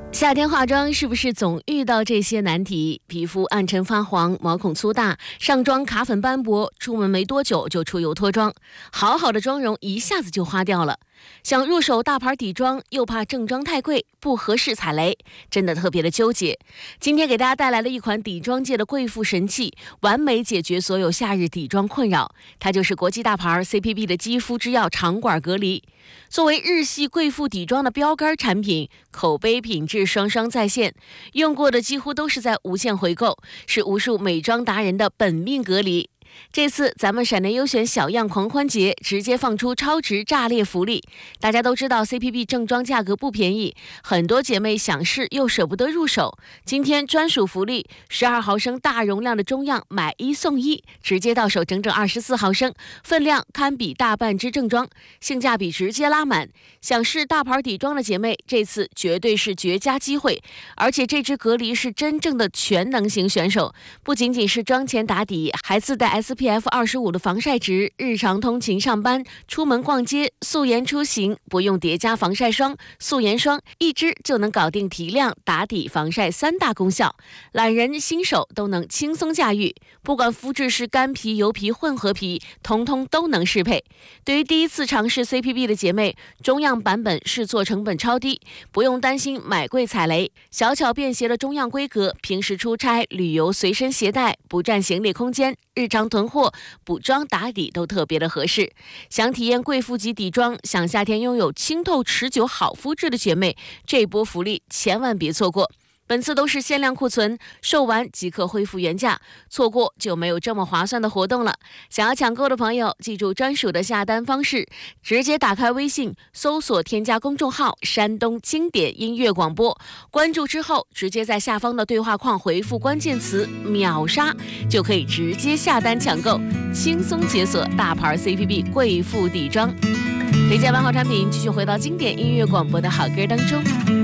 夏天化妆是不是总遇到这些难题？皮肤暗沉发黄，毛孔粗大，上妆卡粉斑驳，出门没多久就出油脱妆，好好的妆容一下子就花掉了。想入手大牌底妆，又怕正装太贵，不合适踩雷，真的特别的纠结。今天给大家带来了一款底妆界的贵妇神器，完美解决所有夏日底妆困扰。它就是国际大牌 CPB 的肌肤之钥长管隔离。作为日系贵妇底妆的标杆产品，口碑品质双双在线，用过的几乎都是在无限回购，是无数美妆达人的本命隔离。这次咱们闪电优选小样狂欢节直接放出超值炸裂福利。大家都知道 CPB 正装价格不便宜，很多姐妹想试又舍不得入手。今天专属福利，12毫升大容量的中样买1送1，直接到手整整24毫升，分量堪比大半支正装，性价比直接拉满。想试大牌底妆的姐妹，这次绝对是绝佳机会。而且这支隔离是真正的全能型选手，不仅仅是妆前打底，还自带SPF 25的防晒值，日常通勤上班、出门逛街、素颜出行，不用叠加防晒霜、素颜霜，一支就能搞定提亮、打底、防晒3大功效，懒人新手都能轻松驾驭。不管肤质是干皮、油皮、混合皮，通通都能适配。对于第一次尝试 CPB 的姐妹，中样版本试做成本超低，不用担心买贵踩雷，小巧便携的中样规格，平时出差、旅游随身携带，不占行李空间，日常囤货、补妆打底都特别的合适。想体验贵妇级底妆，想夏天拥有清透持久好肤质的姐妹，这波福利千万别错过。本次都是限量库存，售完即刻恢复原价，错过就没有这么划算的活动了。想要抢购的朋友，记住专属的下单方式，直接打开微信，搜索添加公众号山东经典音乐广播，关注之后，直接在下方的对话框回复关键词秒杀，就可以直接下单抢购，轻松解锁大牌 CPB 贵妇底妆。推荐完好产品，继续回到经典音乐广播的好歌当中。